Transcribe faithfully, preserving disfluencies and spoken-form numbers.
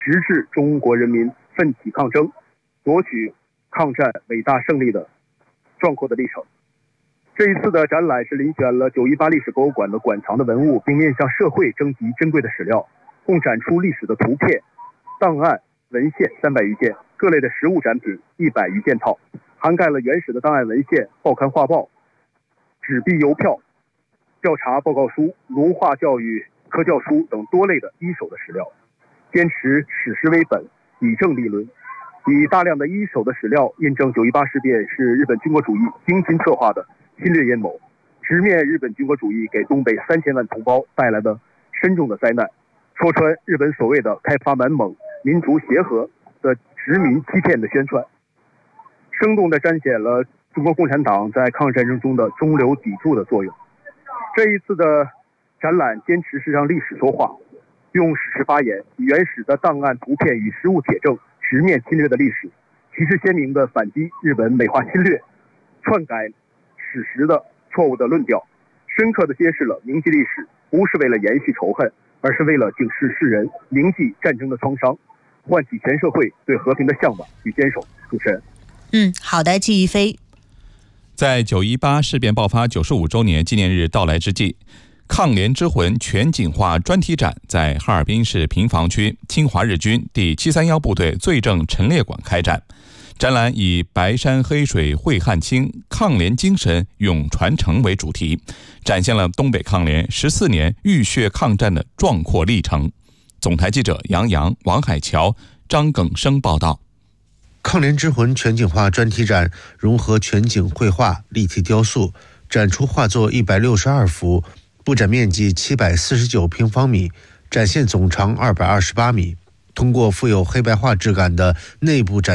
直至中国人民奋起抗争，夺取抗战伟大胜利的壮阔的历程。这一次的展览是遴选了九一八历史博物馆的馆藏的文物，并面向社会征集珍贵的史料，共展出历史的图片、档案、文献三百余件，各类的实物展品一百余件套，涵盖了原始的档案文献、报刊画报、纸币邮票、调查报告书、农化教育科教书等多类的一手的史料，坚持史实为本，以证立论，以大量的一手的史料印证九一八事变是日本军国主义精心策划的侵略阴谋，直面日本军国主义给东北三千万同胞带来的深重的灾难，戳穿日本所谓的开发满蒙、民族协和的殖民欺骗的宣传，生动地彰显了中国共产党在抗日战争中的中流砥柱的作用。这一次的展览坚持是让历史说话，用史实发言，以原始的档案图片与实物铁证直面侵略的历史，旗帜鲜明地反击日本美化侵略、篡改史实的错误的论调，深刻地揭示了铭记历史不是为了延续仇恨，而是为了警示世人铭记战争的创伤，唤起全社会对和平的向往与坚守。主持人， 嗯，好的，季一飞。 在九一八事变爆发九十五周年纪念日到来之际，抗联之魂全景化专题展在哈尔滨市平房区侵华日军第七三一部队罪证陈列馆开展。展览以白山黑水会汉青，抗联精神永传承为主题，展现了东北抗联十四年浴血抗战的壮阔历程。总台记者杨洋、王海桥、张耿生报道。 抗联之魂全景化专题展融合全景绘画、立体雕塑，展出画作一百六十二幅，布展面积七百四十九平方米，展现总长二百二十八米。通过富有黑白画质感的内部展